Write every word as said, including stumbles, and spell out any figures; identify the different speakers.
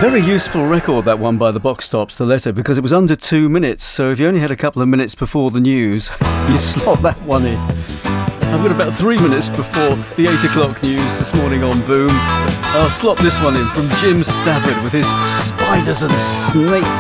Speaker 1: Very useful record, that one by the Box Tops, The Letter, because it was under two minutes, so if you only had a couple of minutes before the news, you'd slot that one in. I've got about three minutes before the eight o'clock news this morning on Boom. I'll slot this one in from Jim Stafford with his Spiders and Snakes.